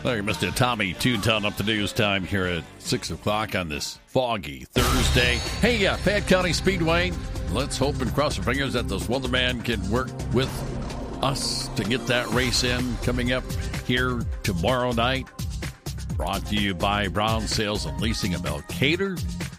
There, Mr. Tommy Toontown up to news time here at 6 o'clock on this foggy Thursday. Hey, Fayette County Speedway, let's hope and cross our fingers that this weatherman can work with us to get that race in coming up here tomorrow night. Brought to you by Brown Sales and Leasing of Elkader.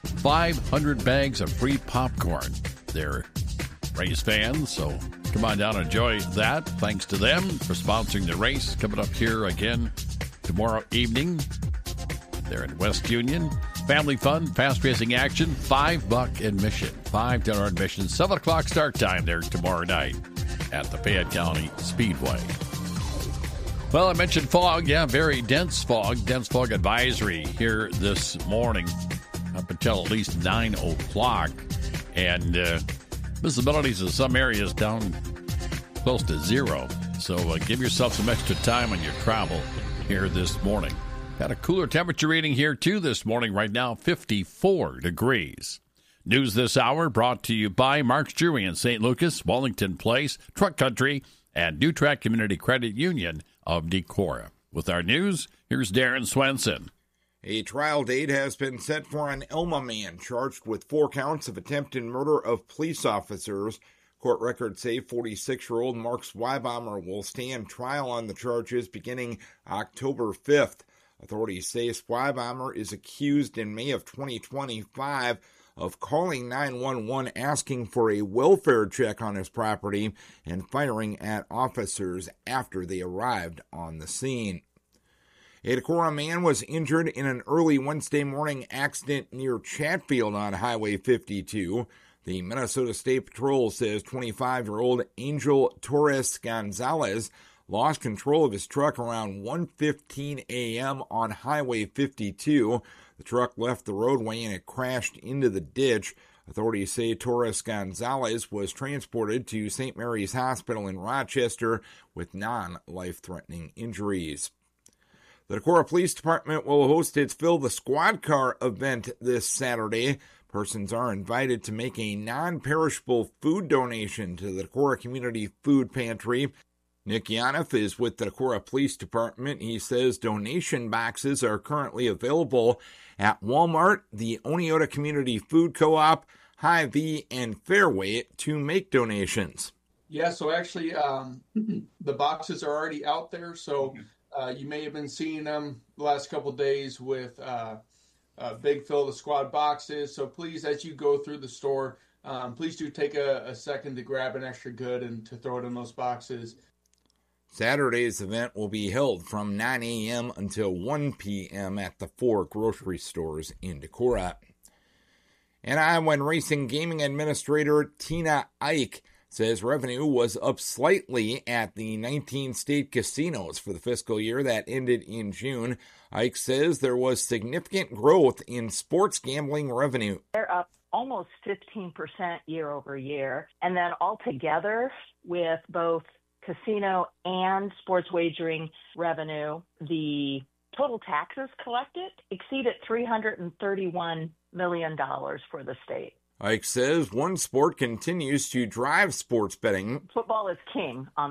500 bags of free popcorn. They're race fans, so come on down and enjoy that. Thanks to them for sponsoring the race. Coming up here again tomorrow evening. They're in West Union. Family fun, fast racing action, $5 admission. $5 admission, 7 o'clock start time there tomorrow night at the Fayette County Speedway. Well, I mentioned fog. Yeah, very dense fog advisory here this morning up until at least 9 o'clock. And visibilities in some areas down close to zero. So give yourself some extra time on your travel here this morning. Got a cooler temperature reading here, too, this morning. Right now, 54 degrees. News this hour brought to you by Mark's Jewelry in St. Lucas, Wellington Place, Truck Country, and New Track Community Credit Union of Decorah. With our news, here's Darren Swenson. A trial date has been set for an Elma man charged with 4 counts of attempted murder of police officers. Court records say 46-year-old Mark Zweibaummer will stand trial on the charges beginning October 5th. Authorities say Zweibaummer is accused in May of 2025 of calling 911 asking for a welfare check on his property and firing at officers after they arrived on the scene. A Decorah man was injured in an early Wednesday morning accident near Chatfield on Highway 52. The Minnesota State Patrol says 25-year-old Angel Torres Gonzalez lost control of his truck around 1:15 a.m. on Highway 52. The truck left the roadway and it crashed into the ditch. Authorities say Torres Gonzalez was transported to St. Mary's Hospital in Rochester with non-life-threatening injuries. The Decorah Police Department will host its Fill the Squad Car event this Saturday. Persons are invited to make a non-perishable food donation to the Decorah Community Food Pantry. Nick Yanoff is with the Decorah Police Department. He says donation boxes are currently available at Walmart, the Oneota Community Food Co-op, Hy-Vee, and Fairway to make donations. Yeah, so actually the boxes are already out there, so you may have been seeing them the last couple of days with big Fill the Squad boxes. So please, as you go through the store, please do take a second to grab an extra good and to throw it in those boxes. Saturday's event will be held from 9 a.m. until 1 p.m. at the 4 grocery stores in Decorah. And Iowa Racing Gaming Administrator Tina Ike says revenue was up slightly at the 19 state casinos for the fiscal year that ended in June. Ike says there was significant growth in sports gambling revenue. They're up almost 15% year over year. And then altogether with both casino and sports wagering revenue, the total taxes collected exceeded $331 million for the state. Ike says one sport continues to drive sports betting. Football is king on